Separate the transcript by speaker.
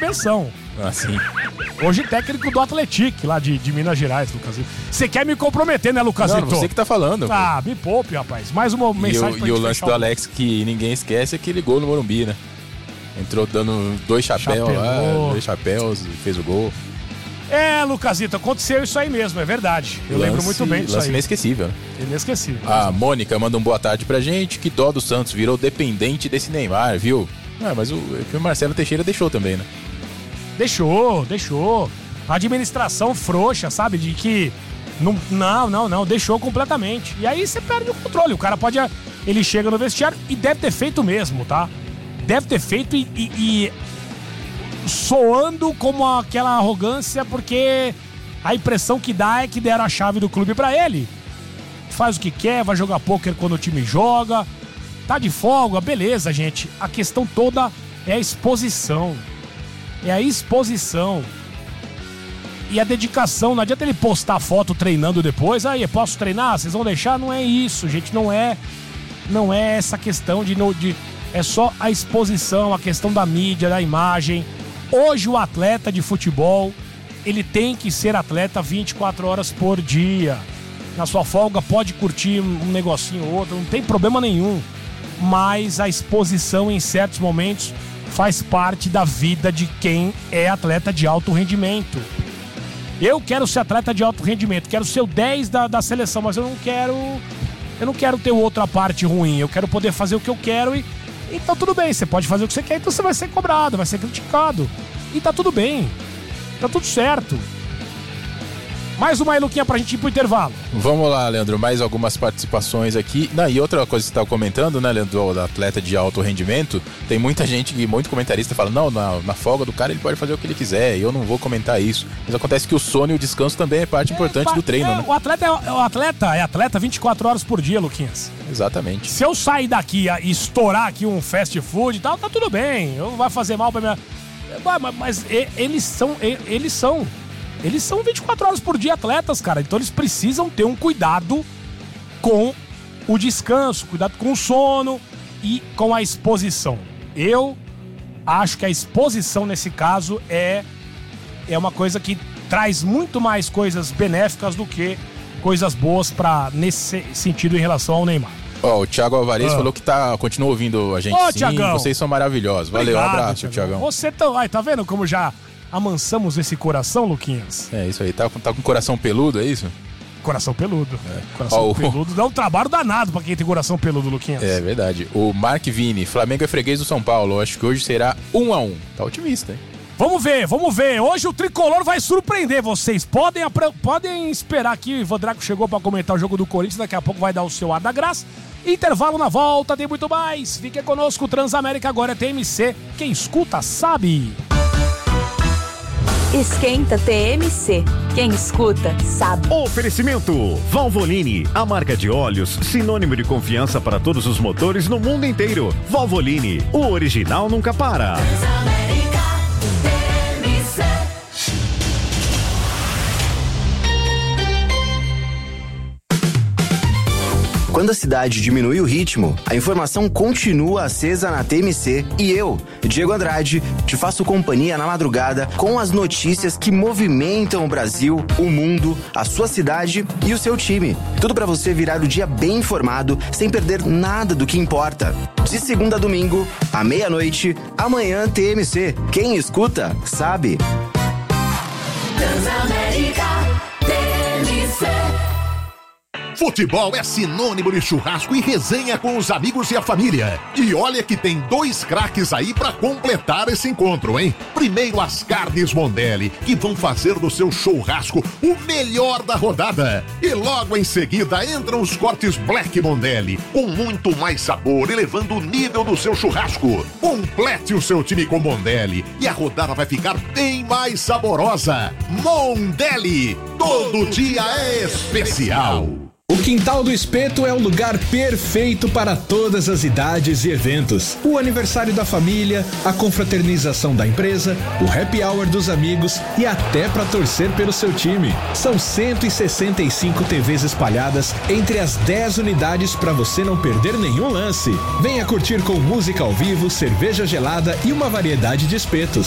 Speaker 1: suspensão.
Speaker 2: Assim.
Speaker 1: Hoje técnico do Atlético, lá de Minas Gerais, Lucasito. Você quer me comprometer, né, Lucasito?
Speaker 2: Não, você que tá falando.
Speaker 1: Ah, me poupe, rapaz. Mais uma mensagem pra
Speaker 2: E o lance do Alex que ninguém esquece é aquele gol no Morumbi, né? Entrou dando 2 chapéus lá, 2 chapéus e fez o gol.
Speaker 1: Lucasito, aconteceu isso aí mesmo, é verdade. Eu lembro muito bem disso aí.
Speaker 2: Lance inesquecível, né?
Speaker 1: Inesquecível.
Speaker 2: A Mônica manda um boa tarde pra gente. Que dó do Santos, virou dependente desse Neymar, viu? Mas o Marcelo Teixeira deixou também, né? Deixou.
Speaker 1: A administração frouxa, sabe? De que... Não, deixou completamente. E aí você perde o controle. O cara pode... Ele chega no vestiário e deve ter feito mesmo, tá? Deve ter feito e soando como aquela arrogância, porque a impressão que dá é que deram a chave do clube pra ele. Faz o que quer, vai jogar pôquer quando o time joga, tá de folga, beleza, gente. A questão toda é a exposição. É a exposição. E a dedicação. Não adianta ele postar foto treinando depois. Aí, posso treinar? Vocês vão deixar? Não é isso, gente. Não é essa questão de é só a exposição, a questão da mídia, da imagem. Hoje o atleta de futebol, ele tem que ser atleta 24 horas por dia. Na sua folga pode curtir um negocinho ou outro, não tem problema nenhum. Mas a exposição em certos momentos faz parte da vida de quem é atleta de alto rendimento. Eu quero ser atleta de alto rendimento, quero ser o 10 da seleção, mas eu não quero ter outra parte ruim. Eu quero poder fazer o que eu quero e então tudo bem, você pode fazer o que você quer, então você vai ser cobrado, vai ser criticado. E tá tudo bem, tá tudo certo. Mais uma aí, Luquinha, pra gente ir pro intervalo.
Speaker 2: Vamos lá, Leandro, mais algumas participações aqui. E outra coisa que você estava comentando, né, Leandro, da atleta de alto rendimento, tem muita gente, muito comentarista fala, não, na folga do cara ele pode fazer o que ele quiser, e eu não vou comentar isso. Mas acontece que o sono e o descanso também é parte importante do treino, né?
Speaker 1: O atleta é atleta 24 horas por dia, Luquinhas.
Speaker 2: Exatamente.
Speaker 1: Se eu sair daqui e estourar aqui um fast food e tal, tá tudo bem, não vai fazer mal pra minha... Mas eles são 24 horas por dia atletas, cara. Então eles precisam ter um cuidado com o descanso, cuidado com o sono e com a exposição. Eu acho que a exposição nesse caso é uma coisa que traz muito mais coisas benéficas do que coisas boas nesse sentido em relação ao Neymar.
Speaker 2: O Thiago Alvarez falou que continua ouvindo a gente. Sim,
Speaker 1: Thiagão.
Speaker 2: Vocês são maravilhosos. Valeu,
Speaker 1: Obrigado,
Speaker 2: abraço, Thiagão.
Speaker 1: Você tá vendo como já amansamos esse coração, Luquinhas?
Speaker 2: É isso aí, tá com coração peludo, é isso?
Speaker 1: Coração peludo. Coração peludo dá um trabalho danado pra quem tem coração peludo, Luquinhas.
Speaker 2: É verdade. O Mark Vini, Flamengo é freguês do São Paulo. Acho que hoje será 1-1. Tá otimista, hein?
Speaker 1: Vamos ver. Hoje o Tricolor vai surpreender vocês. Podem esperar aqui. O Draco chegou pra comentar o jogo do Corinthians. Daqui a pouco vai dar o seu ar da graça. Intervalo na volta, tem muito mais. Fique conosco, Transamérica agora é TMC. Quem escuta sabe.
Speaker 3: Esquenta TMC. Quem escuta sabe.
Speaker 4: Oferecimento Valvoline, a marca de óleos sinônimo de confiança para todos os motores no mundo inteiro. Valvoline, o original nunca para.
Speaker 5: Transamérica TMC.
Speaker 6: Quando a cidade diminui o ritmo, a informação continua acesa na TMC e eu, Diego Andrade, te faço companhia na madrugada com as notícias que movimentam o Brasil, o mundo, a sua cidade e o seu time. Tudo pra você virar o dia bem informado, sem perder nada do que importa. De segunda a domingo, à meia-noite, amanhã TMC. Quem escuta, sabe.
Speaker 5: Transamérica TMC.
Speaker 7: Futebol é sinônimo de churrasco e resenha com os amigos e a família. E olha que tem 2 craques aí pra completar esse encontro, hein? Primeiro as carnes Mondelli, que vão fazer do seu churrasco o melhor da rodada. E logo em seguida entram os cortes Black Mondelli, com muito mais sabor, elevando o nível do seu churrasco. Complete o seu time com Mondelli e a rodada vai ficar bem mais saborosa. Mondelli, todo dia é especial.
Speaker 8: O Quintal do Espeto é o lugar perfeito para todas as idades e eventos. O aniversário da família, a confraternização da empresa, o happy hour dos amigos e até para torcer pelo seu time. São 165 TVs espalhadas entre as 10 unidades para você não perder nenhum lance. Venha curtir com música ao vivo, cerveja gelada e uma variedade de espetos.